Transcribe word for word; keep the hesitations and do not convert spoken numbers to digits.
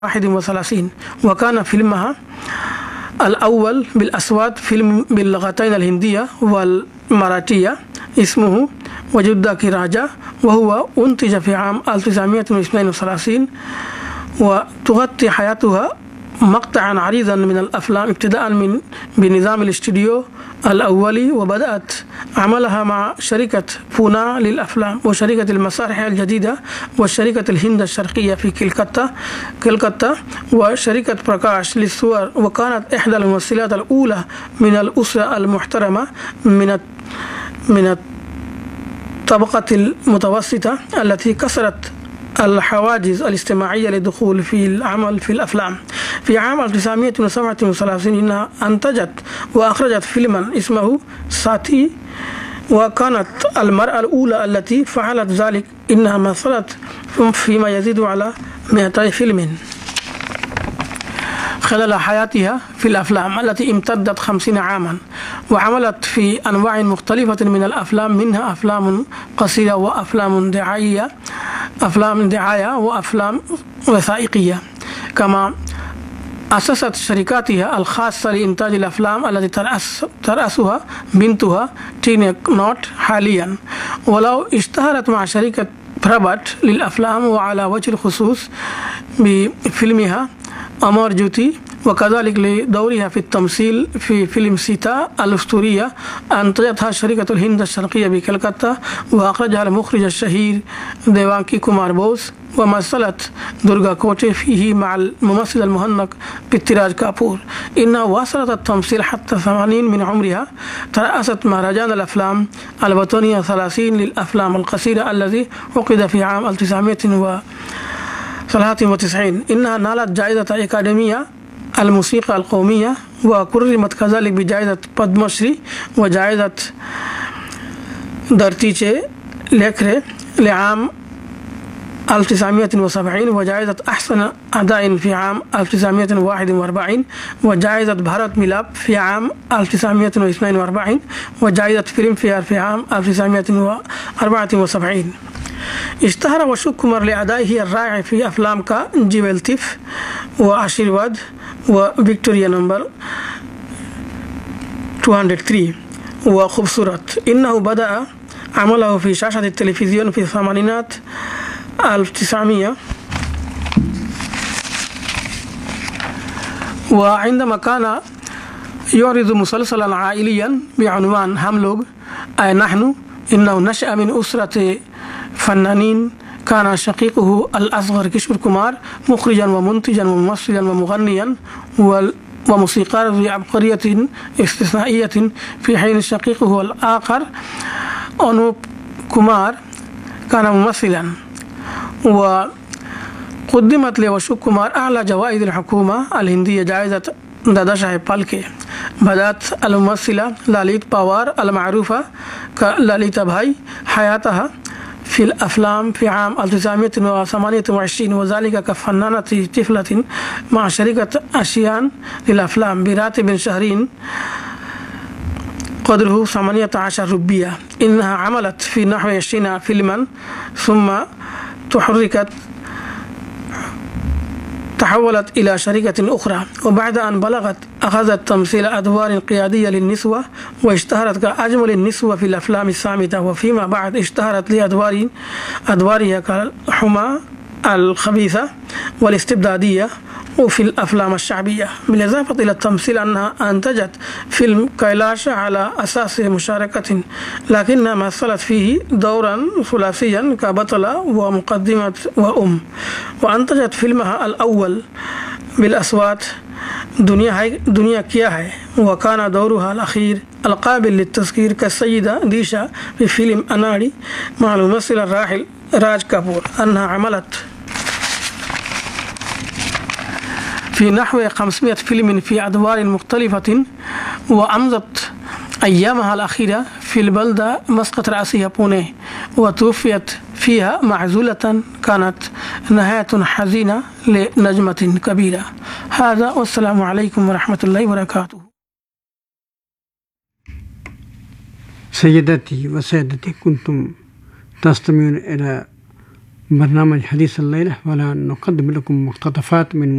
واحد وثلاثين وكان فيلمها الأول بالأصوات فيلم باللغتين الهندية والمراتية اسمه وجودة کی راجا وهو أنتج في عام ألف وتسعمائة واثنين وثلاثين وتغطي حياتها مقطعا عريضا من الأفلام ابتداء من بنظام الاستوديو الأولي وبدأت عملها مع شركة بونا للأفلام وشركة المسارح الجديدة وشركة الهند الشرقية في كلكتة كلكتة وشركة براكاش للصور وكانت إحدى الممثلات الأولى من الأسرة المحترمة من من الطبقة المتوسطة التي كسرت الحواجز الاجتماعية للدخول في العمل في الأفلام. في عام ألف وتسعمائة وسبعة وثلاثين إنها أنتجت وأخرجت فيلما اسمه ساتي وكانت المرأة الأولى التي فعلت ذلك. إنها مثلت فيما يزيد على مئتي فيلم خلال حياتها في الأفلام التي امتدت خمسين عاما وعملت في أنواع مختلفة من الأفلام منها أفلام قصيرة وأفلام دعائية أفلام دعاية وأفلام وثائقية. كما أسست شركاتها الخاصة لإنتاج الأفلام التي ترأس ترأسها بنتها تينا نوت حاليا ولو اشتهرت مع شركة برابات للأفلام وعلى وجه الخصوص بفيلمها أمار جوتي وكذلك لدورها في التمثيل في فيلم سيتا الأسطورية أنتجتها شركة الهند الشرقية بكلكتة وأخرجها المخرج الشهير ديوانكي كومار بوس ومثلت دورغا كوتي فيه مع الممثل المهنق بتراج كابور. إنها واصلت التمثيل حتى ثمانين من عمرها. ترأست مهرجان الأفلام الوطنية ثلاثين للأفلام القصيرة الذي عقد في عام ألف وتسعمائة وثلاثة وتسعين. إنها نالت جائزة أكاديمية الموسيقى القومية وكرمت كذلك بجائزة پدم شری وجائزة دھرتیچے لیکھرے لعام ألف وتسعمائة وسبعين وجائزة أحسن أداء في عام ألف وتسعمائة وواحد وأربعين وجائزة بھارت ملاپ في عام ألف وتسعمائة واثنين وأربعين وجائزة فيلم فيار في عام ألف وتسعمائة وأربعة وسبعين. اشتهر وشوك كمار لأدائه الرائع في أفلام كجيول تيف وآشيرواد وفيكتوريا نمبر مئتين وثلاثة وخوبصورت. إنه بدأ عمله في شاشة التلفزيون في الثمانينات ألف وتسعمائة وعندما كان يعرض مسلسلا عائليا بعنوان هم لوگ أي نحن. إنه نشأ من أسرة فنانين كان شقيقه الأصغر كشور كمار مخرجا ومنتجا وممثلا ومغنيا وموسيقار بعبقرية استثنائية في حين شقيقه الآخر أنوب كمار كان ممثلا. وقدمت لوشوك كمار أعلى جوائز الحكومة الهندية جائزة دادا شاهي بالكي. بدأت الممثلة لاليت باوار المعروفة كلاليتا بھائی حياتها في الأفلام في عام ألف وتسعمائة وثمانية وعشرين وذلك كفنانة طفلة مع شركة أشيان للأفلام براتب شهري قدره ثمانية عشر روبية. إنها عملت في نحو عشرين فيلما ثم تحركت تحولت إلى شركة أخرى وبعد أن بلغت أخذت تمثيل أدوار قيادية للنسوة واشتهرت كأجمل النسوة في الأفلام الصامتة وفيما بعد اشتهرت لأدوار أدوارها كالحمى الخبيثة والاستبدادية وفي الأفلام الشعبية. بالإضافة إلى التمثيل أنها أنتجت فيلم كيلاش على أساس مشاركة لكنها مثلت فيه دورا ثلاثيا كبطلة ومقدمة وأم. وأنتجت فيلمها الأول بالأصوات دنيا هاي دنيا کیا ہے وكان دورها الأخير القابل للتذكير كالسيدة ديشا في فيلم أناري مع الممثل الراحل راج كابور. أنها عملت في نحو خمسمائة فيلم في أدوار مختلفة وأمضت أيامها الأخيرة في البلدة مسقط رأسها بوني وتوفيت فيها معزولة. كانت نهاية حزينة لنجمة كبيرة. هذا والسلام عليكم ورحمة الله وبركاته. سيدتي وسادتي كنتم تستمعون إلى برنامج حديث الليلة، ولا نقدم لكم مقتطفات من